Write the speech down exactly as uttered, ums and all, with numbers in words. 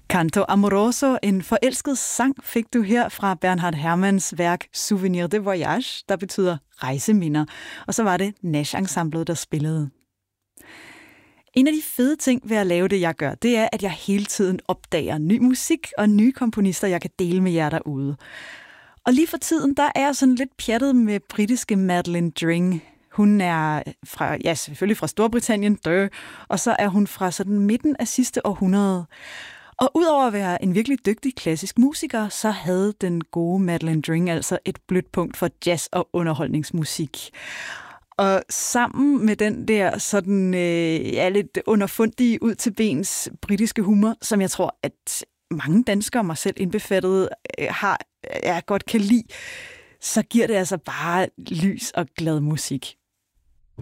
Canto Amoroso, en forelsket sang, fik du her fra Bernhard Herrmanns værk Souvenir de Voyage, der betyder rejseminder. Og så var det Nash-ensemblet, der spillede. En af de fede ting ved at lave det, jeg gør, det er, at jeg hele tiden opdager ny musik og nye komponister, jeg kan dele med jer derude. Og lige for tiden, der er jeg sådan lidt pjattet med britiske Madeleine Dring. Hun er fra, ja, selvfølgelig fra Storbritannien, dø, og så er hun fra sådan midten af sidste århundrede. Og udover at være en virkelig dygtig klassisk musiker, så havde den gode Madeleine Dring altså et blødt punkt for jazz og underholdningsmusik. Og sammen med den der sådan øh, ja, lidt underfundige ud til bens britiske humor, som jeg tror, at mange danskere, mig selv indbefattet, øh, har, jeg godt kan lide, så giver det altså bare lys og glad musik.